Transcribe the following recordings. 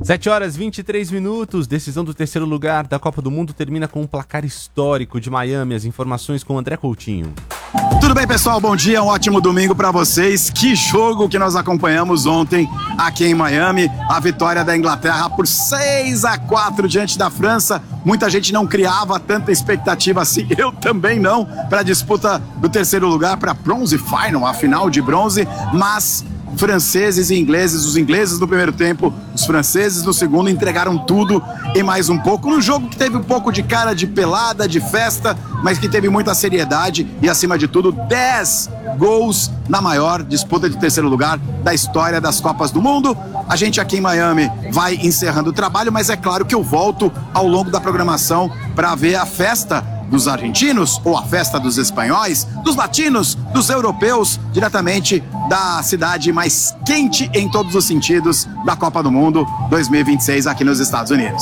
7h23, decisão do terceiro lugar da Copa do Mundo termina com um placar histórico de Miami. As informações com André Coutinho. Tudo bem, pessoal? Bom dia, um ótimo domingo pra vocês. Que jogo que nós acompanhamos ontem aqui em Miami. A vitória da Inglaterra por 6-4 diante da França. Muita gente não criava tanta expectativa assim, eu também não, para a disputa do terceiro lugar, para Bronze Final, a final de bronze, mas franceses e ingleses, os ingleses no primeiro tempo, os franceses no segundo, entregaram tudo e mais um pouco, num jogo que teve um pouco de cara de pelada, de festa, mas que teve muita seriedade e, acima de tudo, 10 gols na maior disputa de terceiro lugar da história das Copas do Mundo. A gente aqui em Miami vai encerrando o trabalho, mas é claro que eu volto ao longo da programação para ver a festa dos argentinos, ou a festa dos espanhóis, dos latinos, dos europeus, diretamente da cidade mais quente em todos os sentidos da Copa do Mundo 2026 aqui nos Estados Unidos.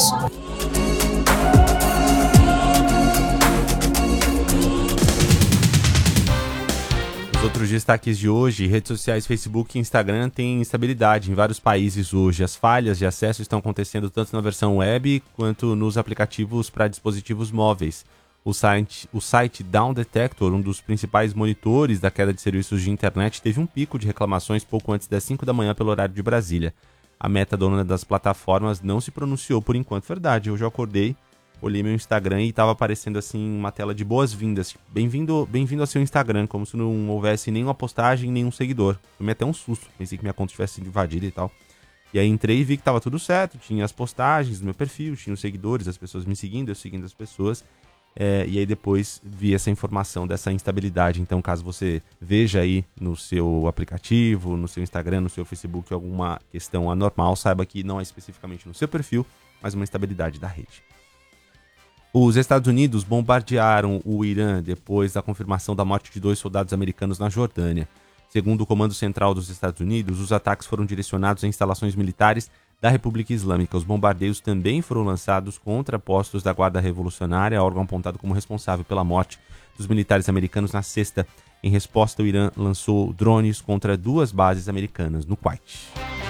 Os outros destaques de hoje: redes sociais, Facebook e Instagram têm instabilidade em vários países hoje. As falhas de acesso estão acontecendo tanto na versão web quanto nos aplicativos para dispositivos móveis. O site Down Detector, um dos principais monitores da queda de serviços de internet, teve um pico de reclamações pouco antes das 5 da manhã pelo horário de Brasília. A Meta, dona das plataformas, não se pronunciou por enquanto. Verdade, hoje eu acordei, olhei meu Instagram e estava aparecendo assim uma tela de boas-vindas. Bem-vindo ao seu Instagram, como se não houvesse nenhuma postagem, nenhum seguidor. Foi até um susto, pensei que minha conta tivesse sido invadida e tal. E aí entrei e vi que estava tudo certo, tinha as postagens do meu perfil, tinha os seguidores, as pessoas me seguindo, eu seguindo as pessoas. E aí depois vi essa informação dessa instabilidade. Então, caso você veja aí no seu aplicativo, no seu Instagram, no seu Facebook alguma questão anormal, saiba que não é especificamente no seu perfil, mas uma instabilidade da rede. Os Estados Unidos bombardearam o Irã depois da confirmação da morte de 2 soldados americanos na Jordânia. Segundo o Comando Central dos Estados Unidos, os ataques foram direcionados a instalações militares da República Islâmica. Os bombardeios também foram lançados contra postos da Guarda Revolucionária, órgão apontado como responsável pela morte dos militares americanos na sexta. Em resposta, o Irã lançou drones contra 2 bases americanas no Kuwait.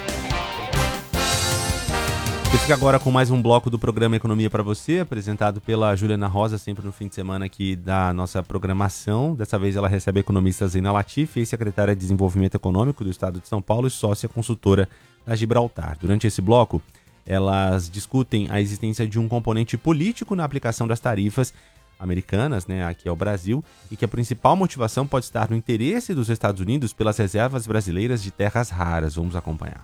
Eu fico agora com mais um bloco do programa Economia para você, apresentado pela Juliana Rosa, sempre no fim de semana aqui da nossa programação. Dessa vez ela recebe a economista Zeina Latif, ex-secretária de Desenvolvimento Econômico do Estado de São Paulo e sócia consultora da Gibraltar. Durante esse bloco, elas discutem a existência de um componente político na aplicação das tarifas americanas, aqui ao Brasil, e que a principal motivação pode estar no interesse dos Estados Unidos pelas reservas brasileiras de terras raras. Vamos acompanhar.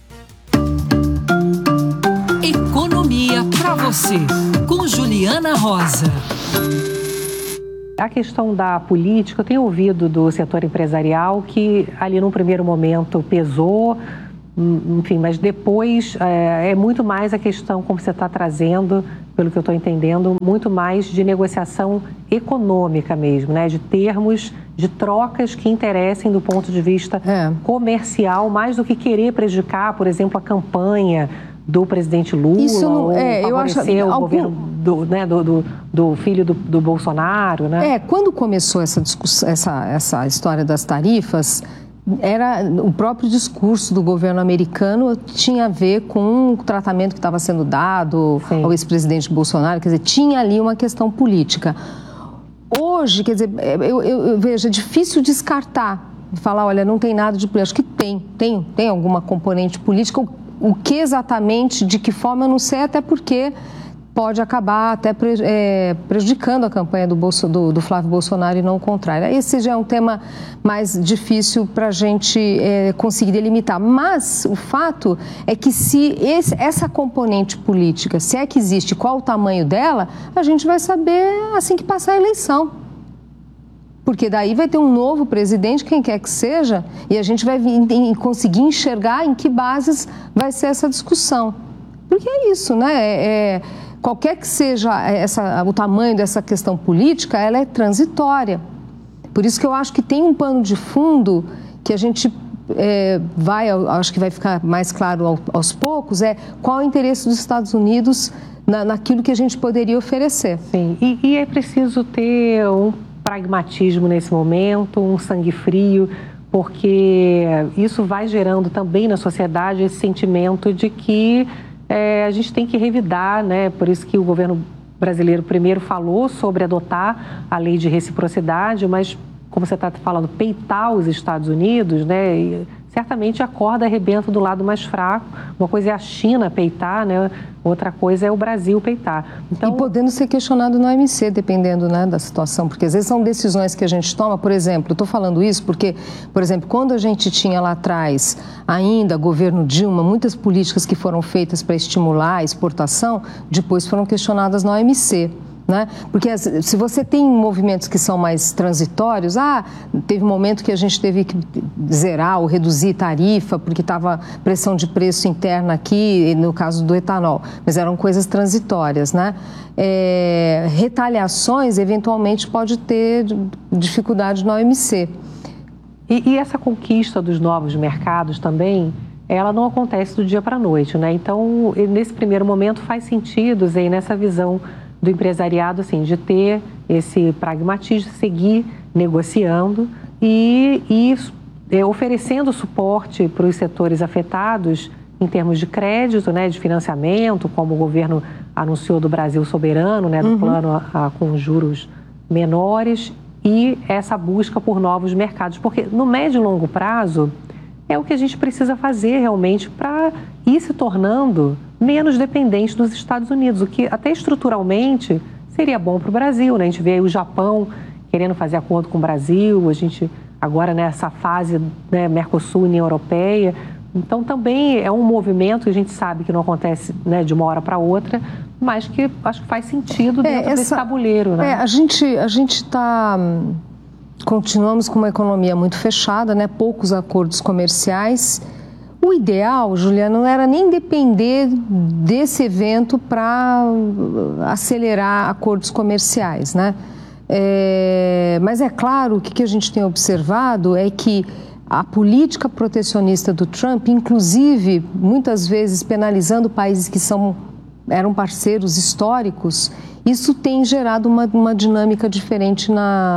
Economia para você, com Juliana Rosa. A questão da política, eu tenho ouvido do setor empresarial que ali num primeiro momento pesou, enfim, mas depois é muito mais a questão, como você está trazendo, pelo que eu estou entendendo, muito mais de negociação econômica mesmo, de termos, de trocas que interessem do ponto de vista comercial, mais do que querer prejudicar, por exemplo, a campanha do presidente Lula, isso não, ou favorecer o governo do filho do Bolsonaro, Quando começou essa discussão, essa história das tarifas, era o próprio discurso do governo americano tinha a ver com o tratamento que estava sendo dado ao ex-presidente Bolsonaro, quer dizer, tinha ali uma questão política. Hoje, quer dizer, eu vejo, é difícil descartar, falar, olha, não tem nada de política. Acho que tem alguma componente política. O que exatamente, de que forma, eu não sei, até porque pode acabar até prejudicando a campanha do Flávio Bolsonaro e não o contrário. Esse já é um tema mais difícil para a gente conseguir delimitar. Mas o fato é que se essa componente política, se é que existe, qual o tamanho dela, a gente vai saber assim que passar a eleição. Porque daí vai ter um novo presidente, quem quer que seja, e a gente vai conseguir enxergar em que bases vai ser essa discussão. Porque é isso, qualquer que seja o tamanho dessa questão política, ela é transitória. Por isso que eu acho que tem um pano de fundo que a gente acho que vai ficar mais claro aos poucos, qual é o interesse dos Estados Unidos naquilo que a gente poderia oferecer. Sim, e é preciso ter um pragmatismo nesse momento, um sangue frio, porque isso vai gerando também na sociedade esse sentimento de que a gente tem que revidar, né? Por isso que o governo brasileiro primeiro falou sobre adotar a lei de reciprocidade, mas, como você está falando, peitar os Estados Unidos, né? E certamente a corda arrebenta do lado mais fraco. Uma coisa é a China peitar, né? Outra coisa é o Brasil peitar. Então, e podendo ser questionado na OMC, dependendo, né, da situação, porque às vezes são decisões que a gente toma. Por exemplo, eu estou falando isso porque, por exemplo, quando a gente tinha lá atrás ainda governo Dilma, muitas políticas que foram feitas para estimular a exportação, depois foram questionadas na OMC. Né? Porque se você tem movimentos que são mais transitórios, teve um momento que a gente teve que zerar ou reduzir tarifa porque estava pressão de preço interna aqui, no caso do etanol, mas eram coisas transitórias, né? Retaliações, eventualmente, pode ter dificuldade na OMC. E essa conquista dos novos mercados também, ela não acontece do dia para a noite, né? Então, nesse primeiro momento faz sentido, Zé, nessa visão do empresariado, assim, de ter esse pragmatismo, seguir negociando e oferecendo suporte para os setores afetados em termos de crédito, né, de financiamento, como o governo anunciou do Brasil Soberano, né, do plano com juros menores, e essa busca por novos mercados, porque no médio e longo prazo é o que a gente precisa fazer realmente para ir se tornando menos dependente dos Estados Unidos, o que até estruturalmente seria bom para o Brasil, né? A gente vê aí o Japão querendo fazer acordo com o Brasil, a gente agora nessa fase, né, Mercosul, União Europeia, então também é um movimento que a gente sabe que não acontece, né, de uma hora para outra, mas que acho que faz sentido dentro desse tabuleiro, né? A gente está... Continuamos com uma economia muito fechada, né? Poucos acordos comerciais. O ideal, Juliana, não era nem depender desse evento para acelerar acordos comerciais, né? Mas é claro que o que a gente tem observado é que a política protecionista do Trump, inclusive muitas vezes penalizando países que eram parceiros históricos, isso tem gerado uma dinâmica diferente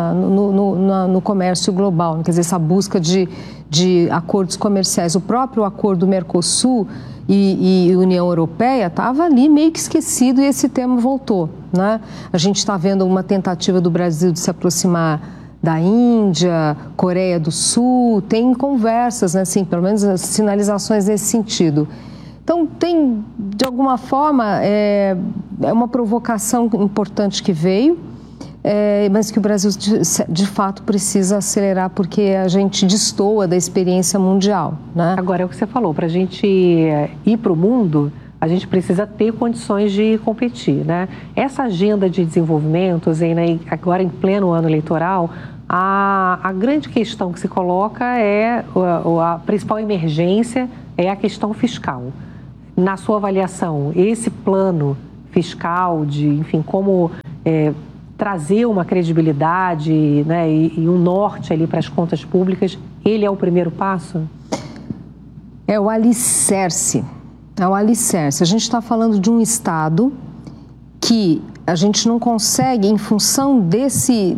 no comércio global, quer dizer, essa busca de acordos comerciais. O próprio acordo Mercosul e União Europeia estava ali meio que esquecido e esse tema voltou, né? A gente está vendo uma tentativa do Brasil de se aproximar da Índia, Coreia do Sul, tem conversas, né, assim, pelo menos sinalizações nesse sentido. Então, tem, de alguma forma, é uma provocação importante que veio, mas que o Brasil, de fato, precisa acelerar porque a gente destoa da experiência mundial, né? Agora, é o que você falou, para a gente ir para o mundo, a gente precisa ter condições de competir, né? Essa agenda de desenvolvimento, agora em pleno ano eleitoral, a grande questão que se coloca a principal emergência é a questão fiscal. Na sua avaliação, esse plano fiscal enfim, como trazer uma credibilidade, né, e um norte ali para as contas públicas, ele é o primeiro passo? É o alicerce. É o alicerce. A gente está falando de um Estado que a gente não consegue, em função desse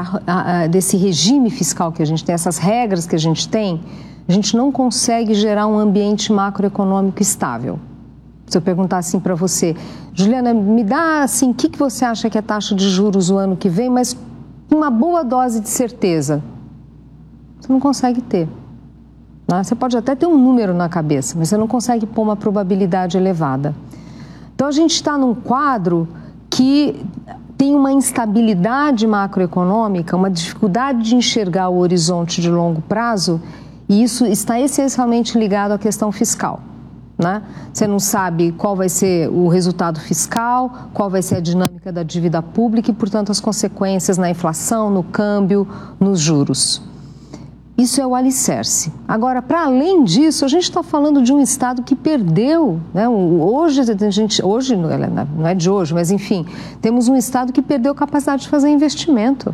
regime fiscal que a gente tem, essas regras que a gente não consegue gerar um ambiente macroeconômico estável. Se eu perguntar assim para você, Juliana, me dá assim, o que você acha que é a taxa de juros o ano que vem, mas uma boa dose de certeza. Você não consegue ter. Né? Você pode até ter um número na cabeça, mas você não consegue pôr uma probabilidade elevada. Então a gente está num quadro que tem uma instabilidade macroeconômica, uma dificuldade de enxergar o horizonte de longo prazo, e isso está essencialmente ligado à questão fiscal. Né? Você não sabe qual vai ser o resultado fiscal, qual vai ser a dinâmica da dívida pública e, portanto, as consequências na inflação, no câmbio, nos juros. Isso é o alicerce. Agora, para além disso, a gente está falando de um Estado que perdeu, né? Hoje não é de hoje, mas enfim, temos um Estado que perdeu a capacidade de fazer investimento.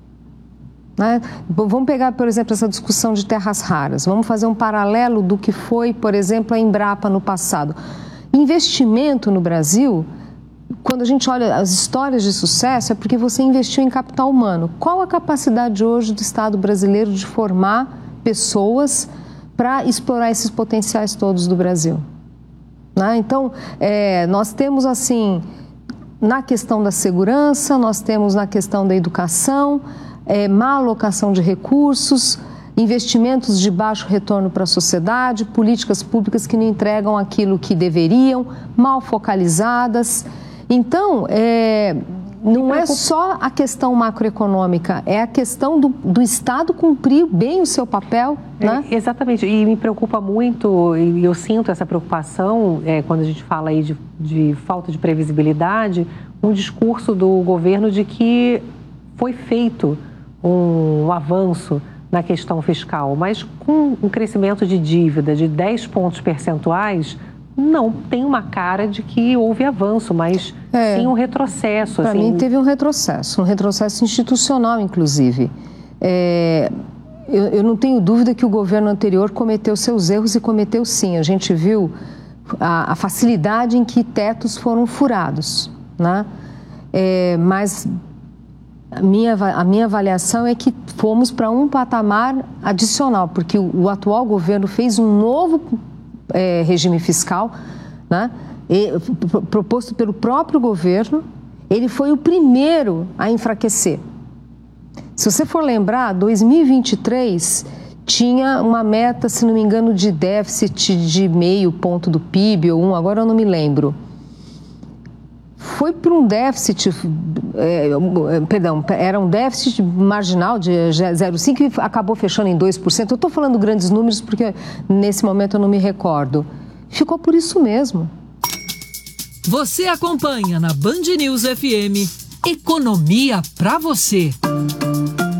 Né? Vamos pegar, por exemplo, essa discussão de terras raras. Vamos fazer um paralelo do que foi, por exemplo, a Embrapa no passado. Investimento no Brasil, quando a gente olha as histórias de sucesso, é porque você investiu em capital humano. Qual a capacidade hoje do Estado brasileiro de formar pessoas para explorar esses potenciais todos do Brasil? né? Então, nós temos assim, na questão da segurança, nós temos na questão da educação, má alocação de recursos, investimentos de baixo retorno para a sociedade, políticas públicas que não entregam aquilo que deveriam, mal focalizadas. Então, não é só a questão macroeconômica, é a questão do Estado cumprir bem o seu papel, né? Exatamente, e me preocupa muito, e eu sinto essa preocupação quando a gente fala aí de falta de previsibilidade, um discurso do governo de que foi feito um avanço na questão fiscal, mas com um crescimento de dívida de 10 pontos percentuais, não tem uma cara de que houve avanço, mas sim um retrocesso. Para mim teve um retrocesso institucional, inclusive. Eu não tenho dúvida que o governo anterior cometeu seus erros e cometeu sim. A gente viu a facilidade em que tetos foram furados, né? Mas a minha avaliação é que fomos para um patamar adicional, porque o atual governo fez um novo regime fiscal, né, proposto pelo próprio governo. Ele foi o primeiro a enfraquecer. Se você for lembrar, 2023 tinha uma meta, se não me engano, de déficit de 0,5 ponto do PIB ou 1, agora eu não me lembro. Foi para um déficit, era um déficit marginal de 0,5% e acabou fechando em 2%. Eu estou falando grandes números porque nesse momento eu não me recordo. Ficou por isso mesmo. Você acompanha na Band News FM Economia pra você.